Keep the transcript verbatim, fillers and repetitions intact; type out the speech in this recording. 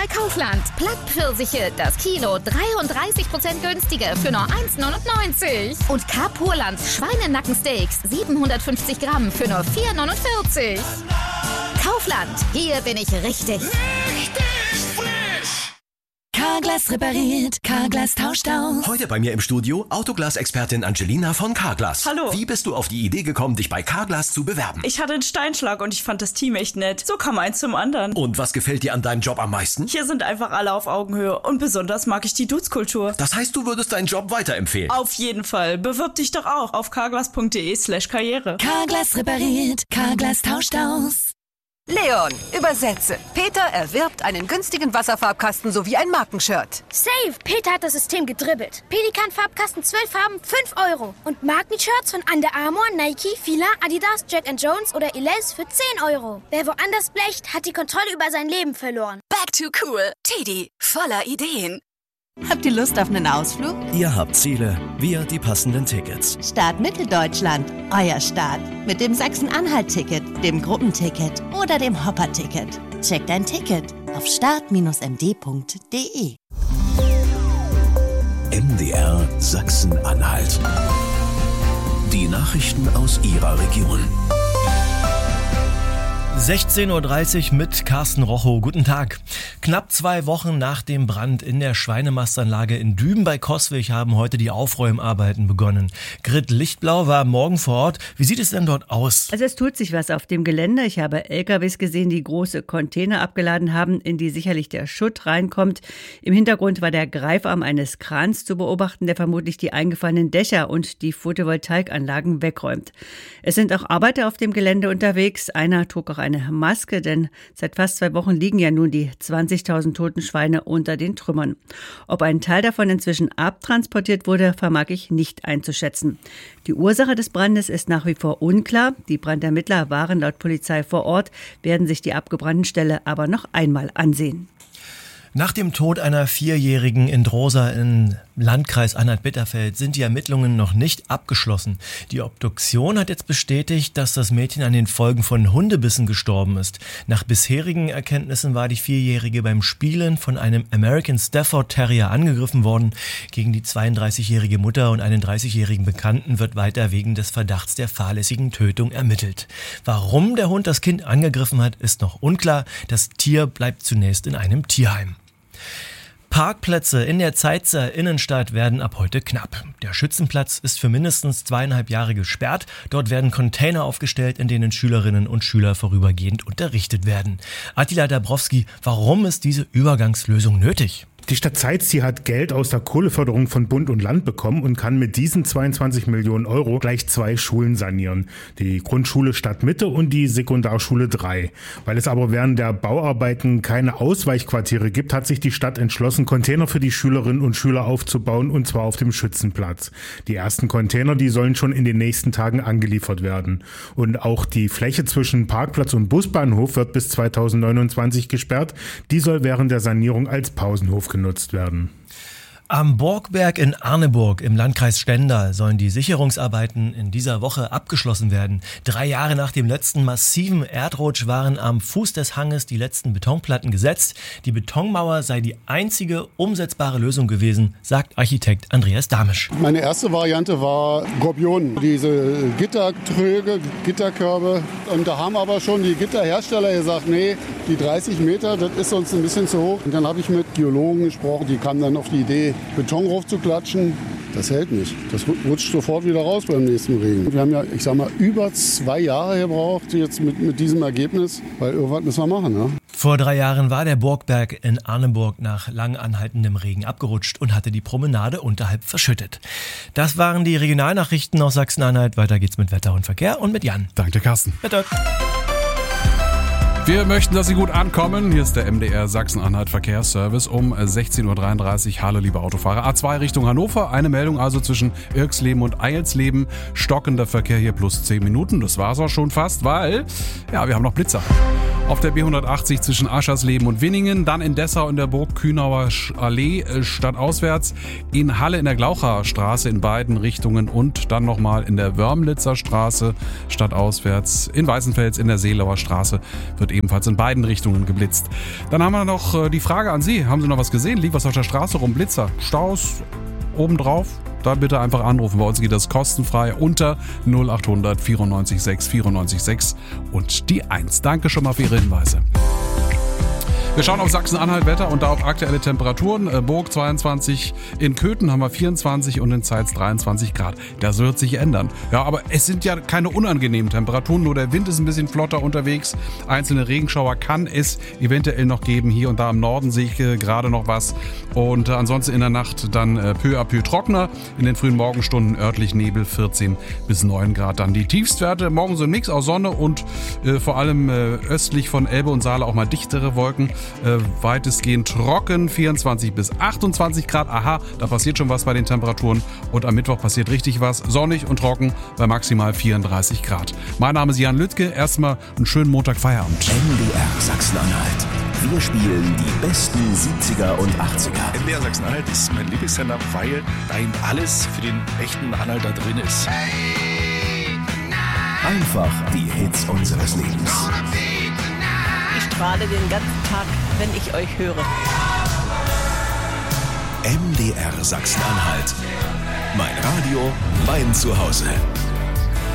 bei Kaufland. Plattpfirsiche, das Kilo dreiunddreißig Prozent günstiger für nur eins neunundneunzig. Und Carpurlands Schweinenackensteaks siebenhundertfünfzig Gramm für nur vier neunundvierzig. Kaufland, hier bin ich richtig. Richtig frisch! Carglass repariert, Carglass tauscht aus. Heute bei mir im Studio Autoglas-Expertin Angelina von Carglass. Hallo. Wie bist du auf die Idee gekommen, dich bei Carglass zu bewerben? Ich hatte einen Steinschlag und ich fand das Team echt nett. So kam eins zum anderen. Und was gefällt dir an deinem Job am meisten? Hier sind einfach alle auf Augenhöhe und besonders mag ich die Dudes-Kultur. Das heißt, du würdest deinen Job weiterempfehlen? Auf jeden Fall. Bewirb dich doch auch auf carglass.de slash karriere. Carglass repariert, Carglass tauscht aus. Leon, übersetze. Peter erwirbt einen günstigen Wasserfarbkasten sowie ein Markenshirt. Safe! Peter hat das System gedribbelt. Pelikan-Farbkasten, zwölf Farben, fünf Euro. Und Markenshirts von Under Armour, Nike, Fila, Adidas, Jack and Jones oder Elize für zehn Euro. Wer woanders blecht, hat die Kontrolle über sein Leben verloren. Back to cool. Teddy, voller Ideen. Habt ihr Lust auf einen Ausflug? Ihr habt Ziele, wir die passenden Tickets. Start Mitteldeutschland, euer Start. Mit dem Sachsen-Anhalt-Ticket, dem Gruppenticket oder dem Hopper-Ticket. Checkt dein Ticket auf start Bindestrich m d punkt d e. M D R Sachsen-Anhalt. Die Nachrichten aus Ihrer Region. sechzehn Uhr dreißig mit Carsten Rochow. Guten Tag. Knapp zwei Wochen nach dem Brand in der Schweinemastanlage in Düben bei Coswig haben heute die Aufräumarbeiten begonnen. Grit Lichtblau war morgen vor Ort. Wie sieht es denn dort aus? Also es tut sich was auf dem Gelände. Ich habe L K Ws gesehen, die große Container abgeladen haben, in die sicherlich der Schutt reinkommt. Im Hintergrund war der Greifarm eines Krans zu beobachten, der vermutlich die eingefallenen Dächer und die Photovoltaikanlagen wegräumt. Es sind auch Arbeiter auf dem Gelände unterwegs. Einer trug auch eine Maske, denn seit fast zwei Wochen liegen ja nun die zwanzigtausend toten Schweine unter den Trümmern. Ob ein Teil davon inzwischen abtransportiert wurde, vermag ich nicht einzuschätzen. Die Ursache des Brandes ist nach wie vor unklar. Die Brandermittler waren laut Polizei vor Ort, werden sich die abgebrannten Ställe aber noch einmal ansehen. Nach dem Tod einer Vierjährigen in Drosa im Landkreis Anhalt-Bitterfeld sind die Ermittlungen noch nicht abgeschlossen. Die Obduktion hat jetzt bestätigt, dass das Mädchen an den Folgen von Hundebissen gestorben ist. Nach bisherigen Erkenntnissen war die Vierjährige beim Spielen von einem American Stafford Terrier angegriffen worden. Gegen die zweiunddreißigjährige Mutter und einen dreißigjährigen Bekannten wird weiter wegen des Verdachts der fahrlässigen Tötung ermittelt. Warum der Hund das Kind angegriffen hat, ist noch unklar. Das Tier bleibt zunächst in einem Tierheim. Parkplätze in der Zeitzer Innenstadt werden ab heute knapp. Der Schützenplatz ist für mindestens zweieinhalb Jahre gesperrt. Dort werden Container aufgestellt, in denen Schülerinnen und Schüler vorübergehend unterrichtet werden. Attila Dabrowski, warum ist diese Übergangslösung nötig? Die Stadt Zeitz hat Geld aus der Kohleförderung von Bund und Land bekommen und kann mit diesen zweiundzwanzig Millionen Euro gleich zwei Schulen sanieren. Die Grundschule Stadtmitte und die Sekundarschule drei. Weil es aber während der Bauarbeiten keine Ausweichquartiere gibt, hat sich die Stadt entschlossen, Container für die Schülerinnen und Schüler aufzubauen, und zwar auf dem Schützenplatz. Die ersten Container, die sollen schon in den nächsten Tagen angeliefert werden. Und auch die Fläche zwischen Parkplatz und Busbahnhof wird bis zweitausendneunundzwanzig gesperrt. Die soll während der Sanierung als Pausenhof genutzt werden. Am Borgberg in Arneburg im Landkreis Stendal sollen die Sicherungsarbeiten in dieser Woche abgeschlossen werden. Drei Jahre nach dem letzten massiven Erdrutsch waren am Fuß des Hanges die letzten Betonplatten gesetzt. Die Betonmauer sei die einzige umsetzbare Lösung gewesen, sagt Architekt Andreas Damisch. Meine erste Variante war Gorbion, diese Gittertröge, Gitterkörbe. Und da haben aber schon die Gitterhersteller gesagt, nee, die dreißig Meter, das ist uns ein bisschen zu hoch. Und dann habe ich mit Geologen gesprochen, die kamen dann auf die Idee, Beton raufzuklatschen. Das hält nicht. Das rutscht sofort wieder raus beim nächsten Regen. Wir haben ja, ich sag mal, über zwei Jahre gebraucht jetzt mit, mit diesem Ergebnis, weil irgendwas müssen wir machen. Ne? Vor drei Jahren war der Borgberg in Arneburg nach lang anhaltendem Regen abgerutscht und hatte die Promenade unterhalb verschüttet. Das waren die Regionalnachrichten aus Sachsen-Anhalt. Weiter geht's mit Wetter und Verkehr und mit Jan. Danke, Carsten. Bitte. Wir möchten, dass Sie gut ankommen. Hier ist der M D R Sachsen-Anhalt Verkehrsservice um sechzehn Uhr dreiunddreißig. Hallo, liebe Autofahrer. A zwei Richtung Hannover. Eine Meldung also zwischen Irksleben und Eilsleben. Stockender Verkehr hier plus zehn Minuten. Das war's auch schon fast, weil, ja, wir haben noch Blitzer. Auf der B hundertachtzig zwischen Aschersleben und Winningen, dann in Dessau in der Burg Kühnauer Allee stadtauswärts, in Halle in der Glaucher Straße in beiden Richtungen und dann nochmal in der Wörmlitzer Straße stadtauswärts, in Weißenfels in der Seelauer Straße wird ebenfalls in beiden Richtungen geblitzt. Dann haben wir noch die Frage an Sie, haben Sie noch was gesehen? Liegt was auf der Straße rum? Blitzer, Staus, obendrauf? Dann bitte einfach anrufen. Bei uns geht das kostenfrei unter null acht hundert vierundneunzig sechs vierundneunzig sechs und die eins. Danke schon mal für Ihre Hinweise. Wir schauen auf Sachsen-Anhalt Wetter und da auf aktuelle Temperaturen. Burg zweiundzwanzig, in Köthen haben wir vierundzwanzig und in Zeitz dreiundzwanzig Grad. Das wird sich ändern. Ja, aber es sind ja keine unangenehmen Temperaturen, nur der Wind ist ein bisschen flotter unterwegs. Einzelne Regenschauer kann es eventuell noch geben. Hier und da im Norden sehe ich äh, gerade noch was. Und äh, ansonsten in der Nacht dann äh, peu à peu trockener. In den frühen Morgenstunden örtlich Nebel, vierzehn bis neun Grad. Dann die Tiefstwerte. Morgen so ein Mix aus Sonne und äh, vor allem äh, östlich von Elbe und Saale auch mal dichtere Wolken. Äh, weitestgehend trocken, vierundzwanzig bis achtundzwanzig Grad. Aha, da passiert schon was bei den Temperaturen. Und am Mittwoch passiert richtig was. Sonnig und trocken bei maximal vierunddreißig Grad. Mein Name ist Jan Lüttke. Erstmal einen schönen Montag Feierabend. M D R Sachsen-Anhalt. Wir spielen die besten siebziger und achtziger. M D R Sachsen-Anhalt ist mein Lieblingssender, weil da eben alles für den echten Anhalter drin ist. Einfach die Hits unseres Lebens. Ich strahle den ganzen Tag, wenn ich euch höre. M D R Sachsen-Anhalt. Mein Radio, mein Zuhause.